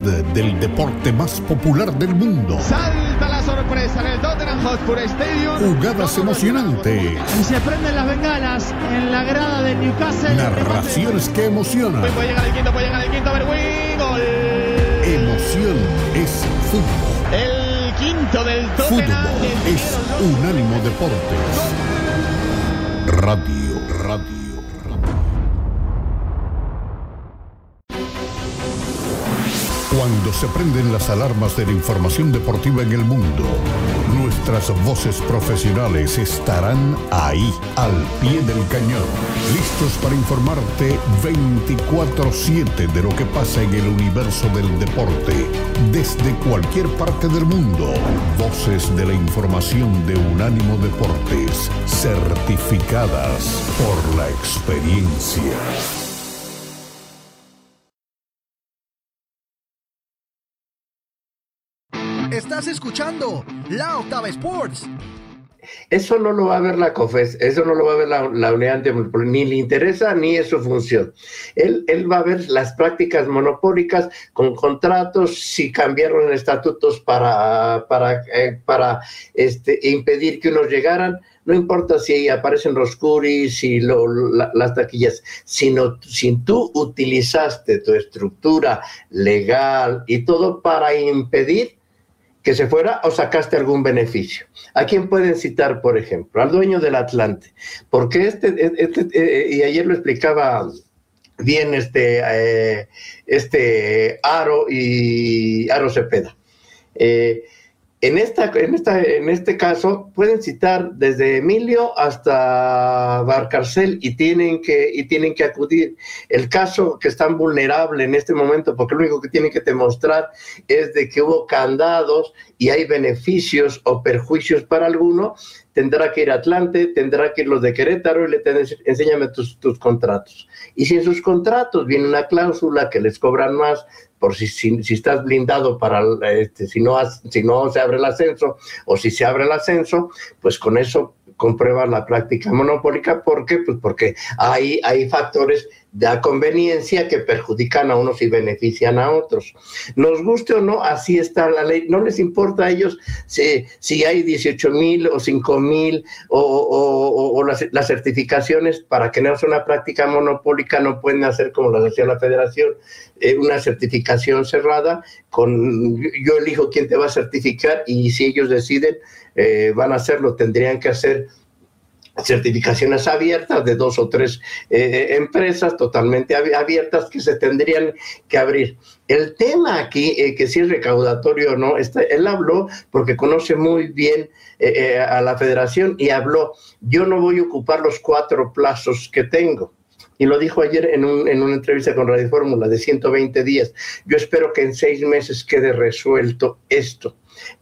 del deporte más popular del mundo. Salta la sorpresa en el Tottenham Hotspur Stadium. Jugadas emocionantes. Y se prenden las bengalas en la grada del Newcastle. Narraciones que emocionan. Puede llegar el quinto, Berwin. Gol. Emoción es fútbol. El quinto del Tottenham. Fútbol es Unánimo Deportes. Radio. Cuando se prenden las alarmas de la información deportiva en el mundo, nuestras voces profesionales estarán ahí, al pie del cañón, listos para informarte 24/7 de lo que pasa en el universo del deporte, desde cualquier parte del mundo. Voces de la información de Unánimo Deportes, certificadas por la experiencia. Estás escuchando La Octava Sports. Eso no lo va a ver la COFES, eso no lo va a ver la unidad antimonopólica, ni le interesa ni es su función. Él va a ver las prácticas monopólicas con contratos, si cambiaron estatutos para impedir que unos llegaran. No importa si aparecen los curis, si las taquillas, sino si tú utilizaste tu estructura legal y todo para impedir que se fuera o sacaste algún beneficio. ¿A quién pueden citar, por ejemplo? Al dueño del Atlante. Porque y ayer lo explicaba bien Aro Cepeda. En este caso pueden citar desde Emilio hasta Valcárcel y tienen que acudir. El caso que es tan vulnerable en este momento, porque lo único que tienen que demostrar es de que hubo candados y hay beneficios o perjuicios para alguno, tendrá que ir a Atlante, tendrá que ir los de Querétaro y enséñame tus contratos. Y si en sus contratos viene una cláusula que les cobran más, por si estás blindado para si no se abre el ascenso, o si se abre el ascenso, pues con eso compruebas la práctica monopólica. ¿Por qué? Pues porque hay factores de conveniencia que perjudican a unos y benefician a otros. Nos guste o no, así está la ley. No les importa a ellos si hay 18,000 o 5,000 o las certificaciones. Para que no sea una práctica monopólica no pueden hacer como lo hacía la federación, una certificación cerrada yo elijo quién te va a certificar, y si ellos deciden van a hacerlo, tendrían que hacer certificaciones abiertas de 2 o 3 empresas totalmente abiertas que se tendrían que abrir. El tema aquí, que si es recaudatorio o no, él habló porque conoce muy bien a la federación y habló: yo no voy a ocupar los 4 plazos que tengo. Y lo dijo ayer en una entrevista con Radio Fórmula de 120 días. Yo espero que en 6 meses quede resuelto esto.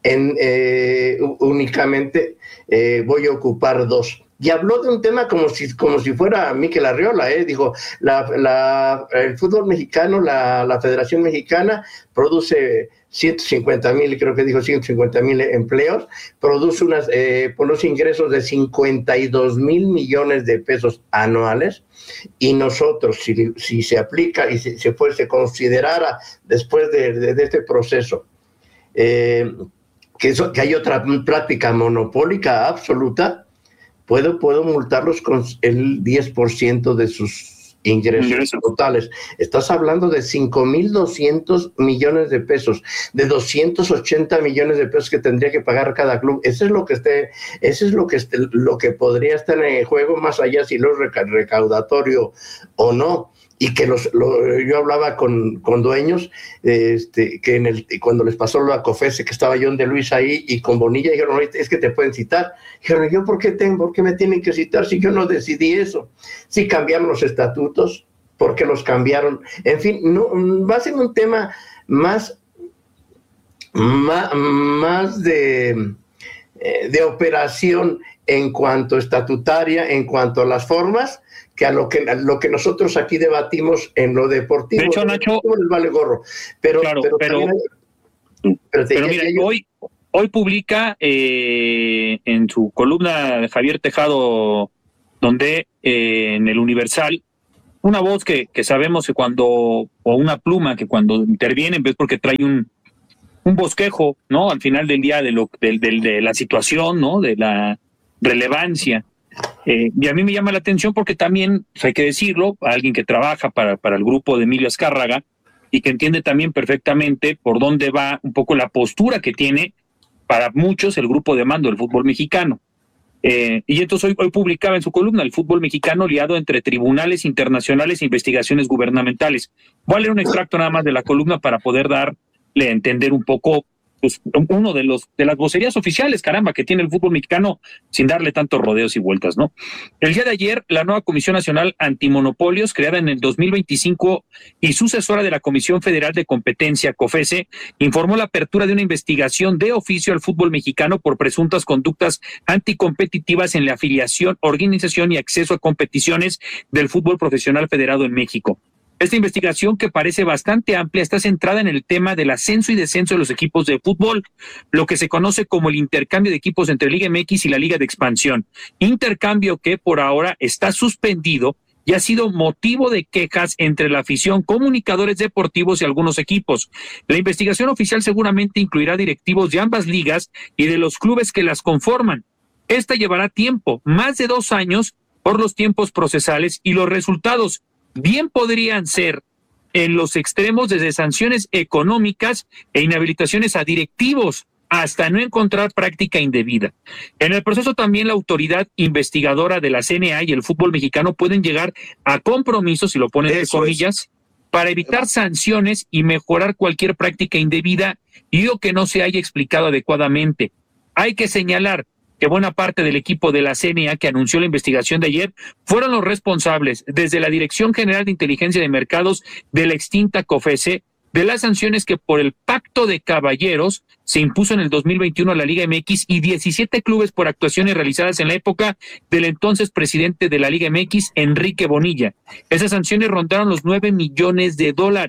Únicamente voy a ocupar 2. Y habló de un tema como si fuera Mikel Arriola, dijo, el fútbol mexicano, la Federación Mexicana produce 150,000, creo que dijo 150,000 empleos, produce unos ingresos de 52,000 millones de pesos anuales, y nosotros, si se aplica y se considerara después de este proceso, que hay otra práctica monopólica absoluta, puedo multarlos con el 10% de sus ingresos totales. Estás hablando de 5,200 millones de pesos, de 280 millones de pesos que tendría que pagar cada club. Eso es lo que podría estar en juego, más allá si lo es recaudatorio o no. Y que yo hablaba con dueños, que cuando les pasó lo a COFESE, que estaba John de Luis ahí, y con Bonilla, dijeron: es que te pueden citar. Dijeron: ¿yo por qué me tienen que citar si yo no decidí eso? Si cambiaron los estatutos, ¿por qué los cambiaron? En fin, no, va a ser un tema más de operación en cuanto estatutaria, en cuanto a las formas, que a lo que nosotros aquí debatimos en lo deportivo. De hecho, Nacho, les vale gorro. Pero mira, hoy publica en su columna de Javier Tejado, donde en el Universal, una voz que sabemos que o una pluma que cuando interviene, ves porque trae un bosquejo, ¿no? Al final del día de la situación, ¿no? De la relevancia. Y a mí me llama la atención porque también, pues hay que decirlo, alguien que trabaja para el grupo de Emilio Azcárraga y que entiende también perfectamente por dónde va un poco la postura que tiene para muchos el grupo de mando del fútbol mexicano. Y entonces hoy publicaba en su columna el fútbol mexicano liado entre tribunales internacionales e investigaciones gubernamentales. Voy a leer un extracto nada más de la columna para poder darle a entender un poco pues, uno de las vocerías oficiales, caramba, que tiene el fútbol mexicano sin darle tantos rodeos y vueltas, ¿no? El día de ayer, la nueva Comisión Nacional Antimonopolios, creada en el 2025 y sucesora de la Comisión Federal de Competencia, COFESE, informó la apertura de una investigación de oficio al fútbol mexicano por presuntas conductas anticompetitivas en la afiliación, organización y acceso a competiciones del fútbol profesional federado en México. Esta investigación, que parece bastante amplia, está centrada en el tema del ascenso y descenso de los equipos de fútbol, lo que se conoce como el intercambio de equipos entre Liga MX y la Liga de Expansión. Intercambio que por ahora está suspendido y ha sido motivo de quejas entre la afición, comunicadores deportivos y algunos equipos. La investigación oficial seguramente incluirá directivos de ambas ligas y de los clubes que las conforman. Esta llevará tiempo, más de 2 años, por los tiempos procesales, y los resultados bien podrían ser en los extremos, desde sanciones económicas e inhabilitaciones a directivos hasta no encontrar práctica indebida. En el proceso también la autoridad investigadora de la CNA y el fútbol mexicano pueden llegar a compromisos, si lo ponen entre comillas, para evitar sanciones y mejorar cualquier práctica indebida y o que no se haya explicado adecuadamente. Hay que señalar que buena parte del equipo de la CNA que anunció la investigación de ayer fueron los responsables, desde la Dirección General de Inteligencia de Mercados de la extinta COFESE, de las sanciones que por el Pacto de Caballeros se impuso en el 2021 a la Liga MX y 17 clubes por actuaciones realizadas en la época del entonces presidente de la Liga MX, Enrique Bonilla. Esas sanciones rondaron los $9 millones.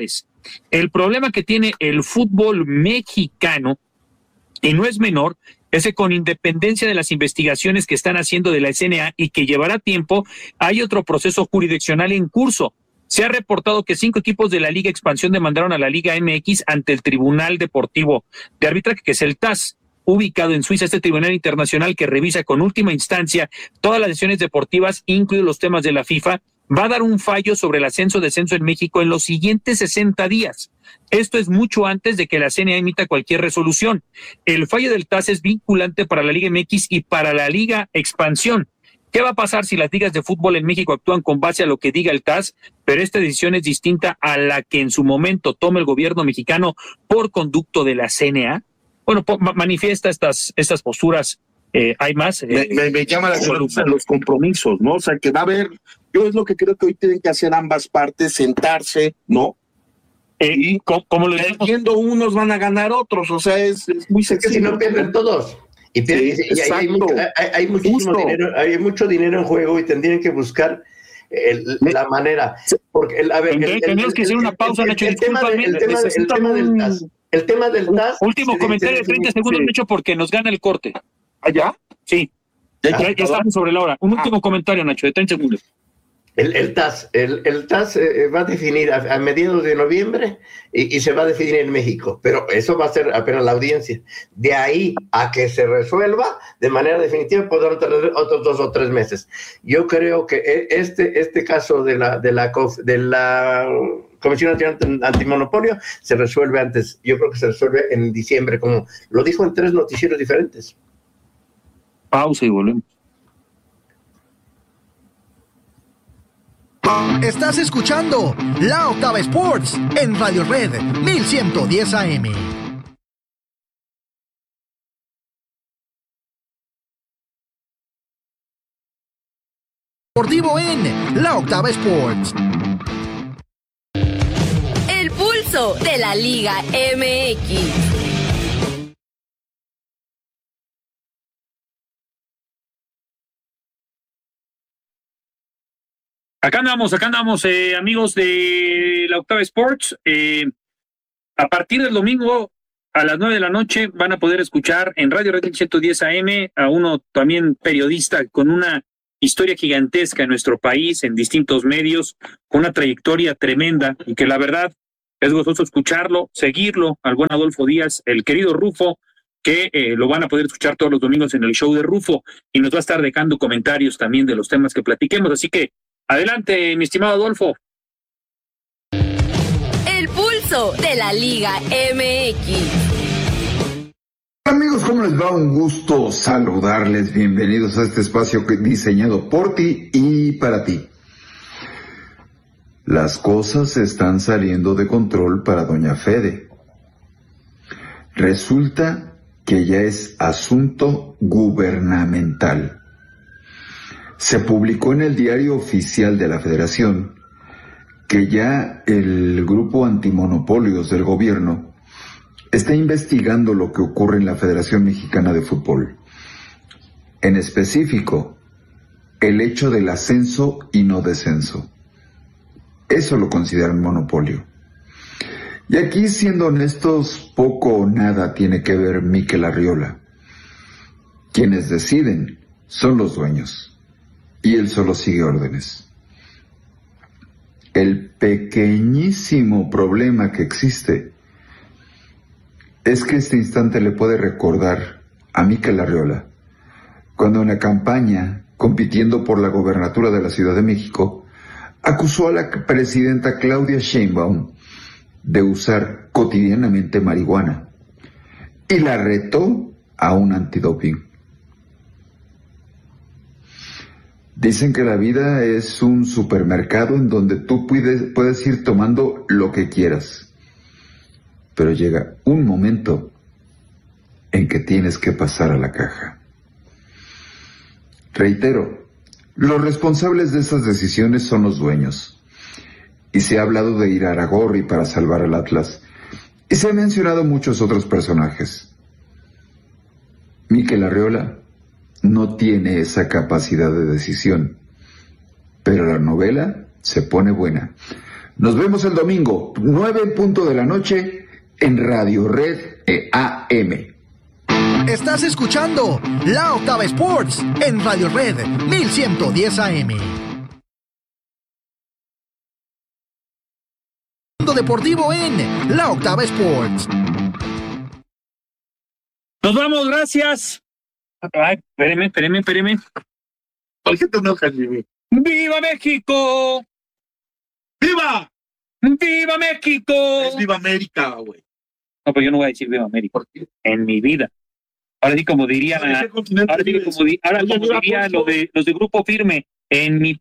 El problema que tiene el fútbol mexicano, y no es menor, es que con independencia de las investigaciones que están haciendo de la CNA y que llevará tiempo, hay otro proceso jurisdiccional en curso. Se ha reportado que 5 equipos de la Liga Expansión demandaron a la Liga MX ante el Tribunal Deportivo de Arbitraje, que es el TAS, ubicado en Suiza, este tribunal internacional que revisa con última instancia todas las decisiones deportivas, incluidos los temas de la FIFA. Va a dar un fallo sobre el ascenso-descenso en México en los siguientes 60 días. Esto es mucho antes de que la CNA emita cualquier resolución. El fallo del TAS es vinculante para la Liga MX y para la Liga Expansión. ¿Qué va a pasar si las ligas de fútbol en México actúan con base a lo que diga el TAS? Pero esta decisión es distinta a la que en su momento tome el gobierno mexicano por conducto de la CNA. Bueno, manifiesta estas posturas. Hay más. Me llama la atención los compromisos, ¿no? O sea, que va a haber, yo es lo que creo que hoy tienen que hacer ambas partes, sentarse, ¿no? Y como lo perdiendo unos van a ganar otros, o sea, es muy sencillo. Es que si no pierden todos. Y hay mucho dinero en juego y tendrían que buscar la manera. Porque, tenemos que hacer una pausa, Nacho. El tema del TAS. Último comentario de 30 segundos, Nacho, porque nos gana el corte. ¿Allá? Sí. Ya estamos sobre la hora. Un último comentario, Nacho, de 30 segundos. El TAS va a definir a mediados de noviembre y se va a definir en México, pero eso va a ser apenas la audiencia. De ahí a que se resuelva de manera definitiva podrán tener otros 2 o 3 meses. Yo creo que este caso de la Comisión Nacional Antimonopolio se resuelve antes. Yo creo que se resuelve en diciembre, como lo dijo en 3 noticieros diferentes. Pausa y volvemos. Estás escuchando La Octava Sports en Radio Red 1110 AM. Deportivo en La Octava Sports. El pulso de la Liga MX. Acá andamos, amigos de la Octava Sports. A partir del domingo a las 9 de la noche van a poder escuchar en Radio Red 110 AM a uno también periodista con una historia gigantesca en nuestro país, en distintos medios, con una trayectoria tremenda y que la verdad es gozoso escucharlo, seguirlo, al buen Adolfo Díaz, el querido Rufo, que lo van a poder escuchar todos los domingos en el show de Rufo y nos va a estar dejando comentarios también de los temas que platiquemos. Así que adelante, mi estimado Adolfo. El pulso de la Liga MX. Amigos, ¿cómo les va? Un gusto saludarles. Bienvenidos a este espacio diseñado por ti y para ti. Las cosas están saliendo de control para doña Fede. Resulta que ya es asunto gubernamental. Se publicó en el Diario Oficial de la Federación que ya el grupo antimonopolios del gobierno está investigando lo que ocurre en la Federación Mexicana de Fútbol. En específico, el hecho del ascenso y no descenso. Eso lo consideran monopolio. Y aquí, siendo honestos, poco o nada tiene que ver Mikel Arriola. Quienes deciden son los dueños, y él solo sigue órdenes. El pequeñísimo problema que existe es que este instante le puede recordar a Mikel Arriola cuando en la campaña, compitiendo por la gobernatura de la Ciudad de México, acusó a la presidenta Claudia Sheinbaum de usar cotidianamente marihuana y la retó a un antidoping. Dicen que la vida es un supermercado en donde tú puedes ir tomando lo que quieras, pero llega un momento en que tienes que pasar a la caja. Reitero, los responsables de esas decisiones son los dueños. Y se ha hablado de Irarrágorri para salvar al Atlas. Y se han mencionado muchos otros personajes. Mikel Arriola no tiene esa capacidad de decisión. Pero la novela se pone buena. Nos vemos el domingo, 9:00 en Radio Red AM. Estás escuchando La Octava Sports en Radio Red 1110 AM. Deportivo en La Octava Sports. Nos vamos, gracias. Ay, espéreme. ¿Por qué te enojas, Jimmy? ¡Viva México! ¡Viva! ¡Viva México! Es Viva América, güey. No, pero yo no voy a decir Viva América. ¿Por qué? En mi vida. Ahora sí, como diría, como diría los de Grupo Firme, en mi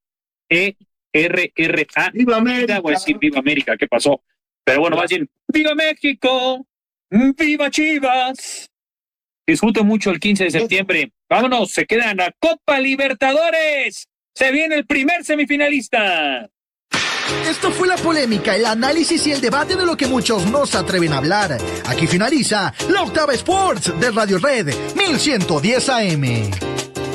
PERRA. ¡Viva América! Voy a decir Viva América, ¿qué pasó? Pero bueno, va a decir ¡Viva México! ¡Viva Chivas! Disfruten mucho el 15 de septiembre. Vámonos, se queda en la Copa Libertadores. Se viene el primer semifinalista. Esto fue la polémica, el análisis y el debate de lo que muchos no se atreven a hablar. Aquí finaliza La Octava Sports de Radio Red 1110 AM.